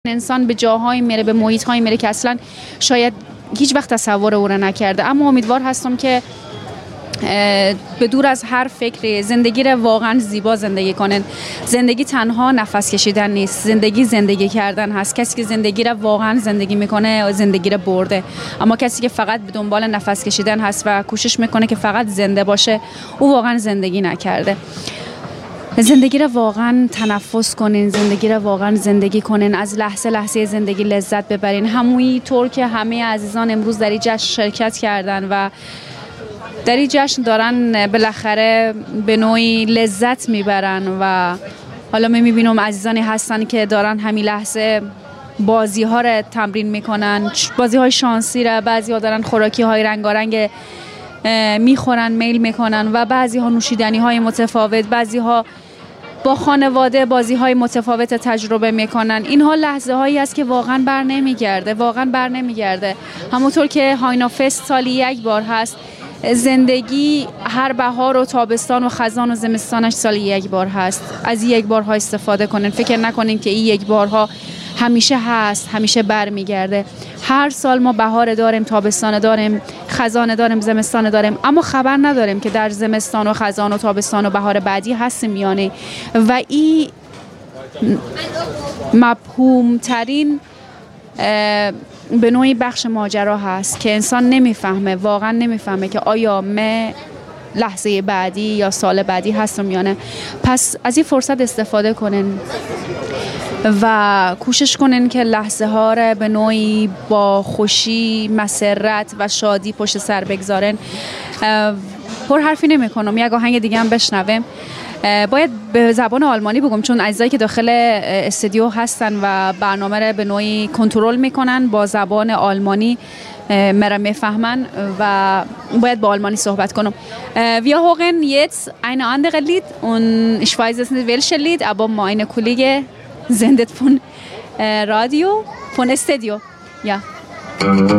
انسان به جاهایی میره، به محیط‌هایی میره که اصلا شاید هیچ وقت تصور او را نکرده. اما امیدوار هستم که به دور از هر فکری زندگی را واقعا زیبا زندگی کنن. زندگی تنها نفس کشیدن نیست، زندگی کردن هست. کسی که زندگی را واقعا زندگی میکنه زندگی را برده، اما کسی که فقط به دنبال نفس کشیدن هست و کوشش میکنه که فقط زنده باشه، او واقعا زندگی نکرده. زندگی را واقعا تنفس کنین، زندگی را واقعا زندگی کنین، از لحظه لحظه زندگی لذت ببرین. همونی طور که همه عزیزان امروز در این جشن شرکت کردن و در این جشن دارن بالاخره به نوعی لذت میبرن و حالا میبینم عزیزانی هستن که دارن همین لحظه بازی ها را تمرین میکنن، بازی های شانسی را. بعضی ها دارن خوراکی های رنگارنگ میخورن، میل میکنن و بعضی ها نوشیدنی های متفاوت، بعضی ها با خانواده بازی های متفاوت تجربه میکنن. اینها لحظه هایی است که واقعا بر نمیگرده. همونطور که هاینا فست سالی یک بار هست، زندگی هر بهار و تابستان و خزان و زمستانش سالی یک بار هست. از این یک بارها استفاده کنن. فکر نکنین که این یک بارها همیشه هست، همیشه برمیگرده. هر سال ما بهار داریم، تابستان داریم، خزان داریم، زمستان داریم، اما خبر نداریم که در زمستان و خزان و تابستان و بهار بعدی هستیم یا نه. و این مفهوم ترین به نوعی بخش ماجرا هست که انسان نمیفهمه، واقعا نمیفهمه که آیا من لحظه بعدی یا سال بعدی هستم یا نه. پس از این فرصت استفاده کنن و کوشش کنن که لحظه ها را به نوعی با خوشی، مسرت و شادی پشت سر بگذارن. پر حرفی نمی کنم، یک آهنگ دیگه هم بشنویم. باید به زبان آلمانی بگم چون عزیزایی که داخل استودیو هستن و برنامه را به نوعی کنترل میکنن با زبان آلمانی مرا میفهمن و باید با آلمانی صحبت کنم. Wir hören jetzt eine andere Lied und ich weiß jetzt nicht welche Lied, aber meine Kollege sendet von Radio, von Studio. Ja.